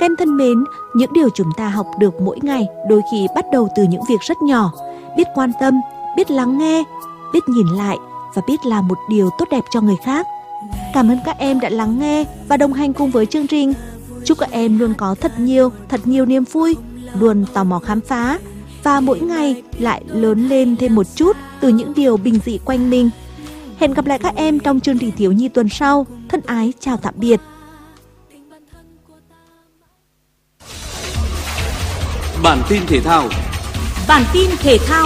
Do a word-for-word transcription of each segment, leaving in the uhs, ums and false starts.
Các em thân mến, những điều chúng ta học được mỗi ngày đôi khi bắt đầu từ những việc rất nhỏ. Biết quan tâm, biết lắng nghe, biết nhìn lại và biết làm một điều tốt đẹp cho người khác. Cảm ơn các em đã lắng nghe và đồng hành cùng với chương trình. Chúc các em luôn có thật nhiều, thật nhiều niềm vui, luôn tò mò khám phá và mỗi ngày lại lớn lên thêm một chút từ những điều bình dị quanh mình. Hẹn gặp lại các em trong chương trình Thiếu nhi tuần sau. Thân ái chào tạm biệt. Bản tin thể thao. Bản tin thể thao.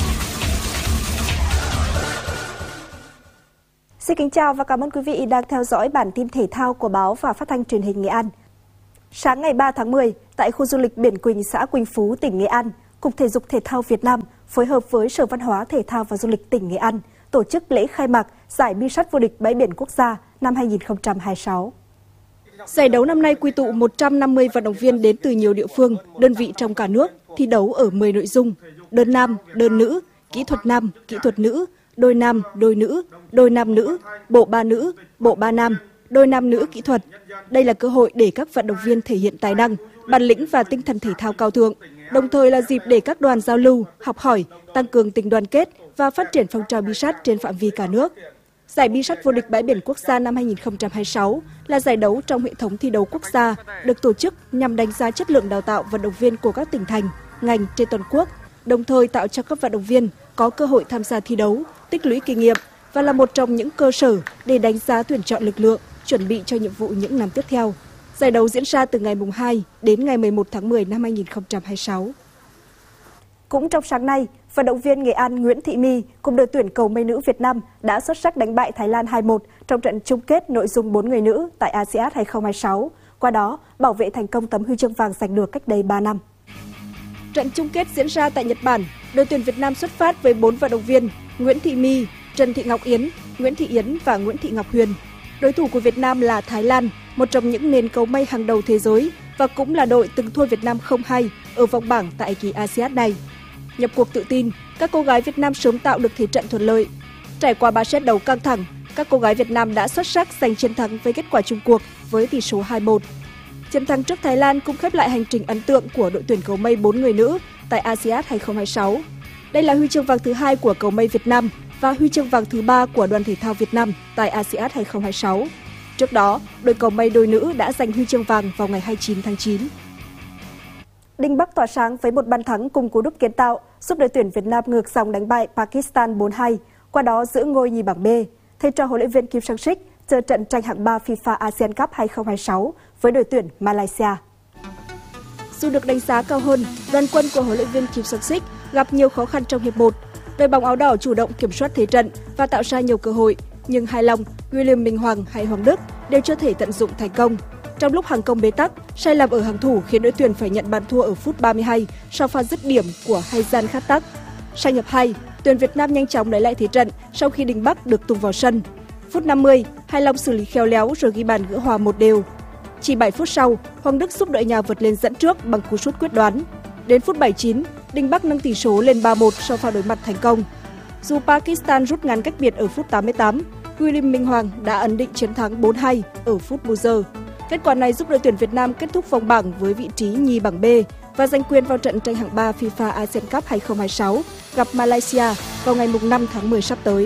Xin kính chào và cảm ơn quý vị đang theo dõi bản tin thể thao của báo và phát thanh truyền hình Nghệ An. Sáng ngày ba tháng mười, tại khu du lịch Biển Quỳnh, xã Quỳnh Phú, tỉnh Nghệ An, Cục Thể dục Thể thao Việt Nam phối hợp với Sở Văn hóa Thể thao và Du lịch tỉnh Nghệ An tổ chức lễ khai mạc giải bi sắt vô địch bãi biển quốc gia năm hai nghìn không trăm hai mươi sáu. Giải đấu năm nay quy tụ một trăm năm mươi vận động viên đến từ nhiều địa phương, đơn vị trong cả nước, thi đấu ở mười nội dung: đơn nam, đơn nữ, kỹ thuật nam, kỹ thuật nữ, đôi nam, đôi nữ, đôi nam nữ, bộ ba nữ, bộ ba nam, đôi nam nữ kỹ thuật. Đây là cơ hội để các vận động viên thể hiện tài năng, bản lĩnh và tinh thần thể thao cao thượng, đồng thời là dịp để các đoàn giao lưu, học hỏi, tăng cường tình đoàn kết và phát triển phong trào bi sắt trên phạm vi cả nước. Giải bi sắt vô địch bãi biển quốc gia năm hai nghìn không trăm hai mươi sáu là giải đấu trong hệ thống thi đấu quốc gia được tổ chức nhằm đánh giá chất lượng đào tạo vận động viên của các tỉnh thành, ngành trên toàn quốc, đồng thời tạo cho các vận động viên có cơ hội tham gia thi đấu, tích lũy kinh nghiệm và là một trong những cơ sở để đánh giá tuyển chọn lực lượng, chuẩn bị cho nhiệm vụ những năm tiếp theo. Giải đấu diễn ra từ ngày hai đến ngày mười một tháng mười năm hai nghìn không trăm hai mươi sáu. Cũng trong sáng nay, vận động viên Nghệ An Nguyễn Thị My cùng đội tuyển cầu mây nữ Việt Nam đã xuất sắc đánh bại Thái Lan hai một trong trận chung kết nội dung bốn người nữ tại a si át hai không hai sáu, qua đó bảo vệ thành công tấm huy chương vàng giành được cách đây ba năm. Trận chung kết diễn ra tại Nhật Bản, đội tuyển Việt Nam xuất phát với bốn vận động viên: Nguyễn Thị My, Trần Thị Ngọc Yến, Nguyễn Thị Yến và Nguyễn Thị Ngọc Huyền. Đối thủ của Việt Nam là Thái Lan, một trong những nền cầu mây hàng đầu thế giới và cũng là đội từng thua Việt Nam không hai ở vòng bảng tại kỳ a si át này. Nhập cuộc tự tin, các cô gái Việt Nam sớm tạo được thế trận thuận lợi. Trải qua ba set đấu căng thẳng, các cô gái Việt Nam đã xuất sắc giành chiến thắng với kết quả chung cuộc với tỷ số hai một. Chiến thắng trước Thái Lan cũng khép lại hành trình ấn tượng của đội tuyển cầu mây bốn người nữ tại a si át hai không hai sáu. Đây là huy chương vàng thứ hai của cầu mây Việt Nam và huy chương vàng thứ ba của đoàn thể thao Việt Nam tại a si át hai không hai sáu. Trước đó, đội cầu mây đôi nữ đã giành huy chương vàng vào ngày hai mươi chín tháng chín. Đinh Bắc tỏa sáng với một bàn thắng cùng cú đúp kiến tạo giúp đội tuyển Việt Nam ngược dòng đánh bại Pakistan bốn hai, qua đó giữ ngôi nhì bảng B. Thầy trò huấn luyện viên Kim Sang-sik chờ trận tranh hạng ba FIFA ASEAN Cup hai không hai sáu với đội tuyển Malaysia. Dù được đánh giá cao hơn, đoàn quân của huấn luyện viên Kim Sang-sik gặp nhiều khó khăn trong hiệp một. Đội bóng áo đỏ chủ động kiểm soát thế trận và tạo ra nhiều cơ hội, nhưng Hai Long, William Minh Hoàng hay Hoàng Đức đều chưa thể tận dụng thành công. Trong lúc hàng công bế tắc, sai lầm ở hàng thủ khiến đội tuyển phải nhận bàn thua ở phút ba mươi hai sau pha dứt điểm của Haizan Khattak. Sang hiệp hai, tuyển Việt Nam nhanh chóng lấy lại thế trận sau khi Đinh Bắc được tung vào sân. Phút năm mươi, Hai Long xử lý khéo léo rồi ghi bàn gỡ hòa một đều. Chỉ bảy phút sau, Hoàng Đức giúp đội nhà vượt lên dẫn trước bằng cú sút quyết đoán. Đến phút bảy mươi chín, Đinh Bắc nâng tỷ số lên ba một sau pha đối mặt thành công. Dù Pakistan rút ngắn cách biệt ở phút tám mươi tám, William Minh Hoàng đã ấn định chiến thắng bốn hai ở phút bù giờ. Kết quả này giúp đội tuyển Việt Nam kết thúc vòng bảng với vị trí nhì bảng B và giành quyền vào trận tranh hạng ba FIFA ASEAN Cup hai không hai sáu gặp Malaysia vào ngày năm tháng mười sắp tới.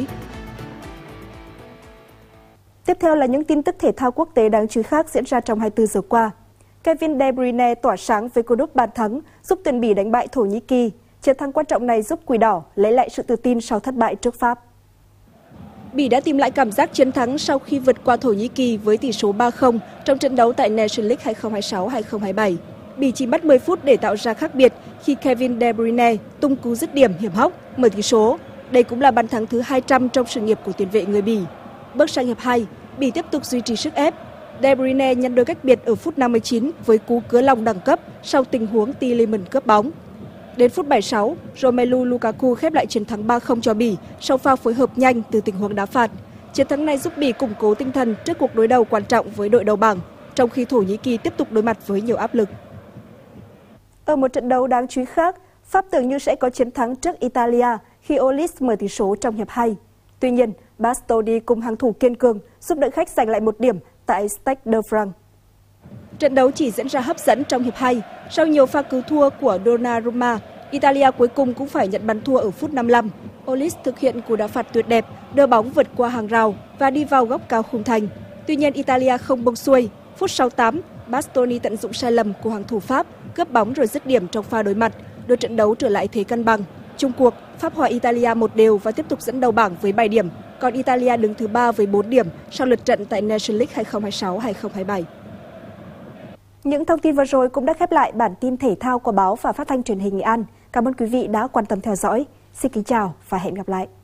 Tiếp theo là những tin tức thể thao quốc tế đáng chú ý khác diễn ra trong hai mươi tư giờ qua. Kevin De Bruyne tỏa sáng với cú đúp bàn thắng giúp tuyển Bỉ đánh bại Thổ Nhĩ Kỳ. Chiến thắng quan trọng này giúp Quỷ Đỏ lấy lại sự tự tin sau thất bại trước Pháp. Bỉ đã tìm lại cảm giác chiến thắng sau khi vượt qua Thổ Nhĩ Kỳ với tỷ số ba không trong trận đấu tại Nations League hai không hai sáu hai không hai bảy. Bỉ chỉ mất mười phút để tạo ra khác biệt khi Kevin De Bruyne tung cú dứt điểm hiểm hóc mở tỷ số. Đây cũng là bàn thắng thứ hai trăm trong sự nghiệp của tiền vệ người Bỉ. Bước sang hiệp hai, Bỉ tiếp tục duy trì sức ép. De Bruyne nhân đôi cách biệt ở phút năm mươi chín với cú cứa lòng đẳng cấp sau tình huống Tielemans cướp bóng. Đến phút bảy mươi sáu, Romelu Lukaku khép lại chiến thắng ba không cho Bỉ sau pha phối hợp nhanh từ tình huống đá phạt. Chiến thắng này giúp Bỉ củng cố tinh thần trước cuộc đối đầu quan trọng với đội đầu bảng, trong khi Thổ Nhĩ Kỳ tiếp tục đối mặt với nhiều áp lực. Ở một trận đấu đáng chú ý khác, Pháp tưởng như sẽ có chiến thắng trước Italia khi Olise mở tỷ số trong hiệp hai. Tuy nhiên, Bastoni cùng hàng thủ kiên cường giúp đội khách giành lại một điểm tại Stade de France. Trận đấu chỉ diễn ra hấp dẫn trong hiệp hai. Sau nhiều pha cứu thua của Donnarumma, Italia cuối cùng cũng phải nhận bàn thua ở phút năm mươi lăm. Olise thực hiện cú đá phạt tuyệt đẹp, đưa bóng vượt qua hàng rào và đi vào góc cao khung thành. Tuy nhiên Italia không buông xuôi. Phút sáu mươi tám, Bastoni tận dụng sai lầm của hàng thủ Pháp, cướp bóng rồi dứt điểm trong pha đối mặt, đưa trận đấu trở lại thế cân bằng. Chung cuộc, Pháp hòa Italia một đều và tiếp tục dẫn đầu bảng với bảy điểm, còn Italia đứng thứ ba với bốn điểm sau lượt trận tại Nations League hai không hai sáu hai không hai bảy. Những thông tin vừa rồi cũng đã khép lại bản tin thể thao của báo và phát thanh truyền hình Nghệ An. Cảm ơn quý vị đã quan tâm theo dõi. Xin kính chào và hẹn gặp lại.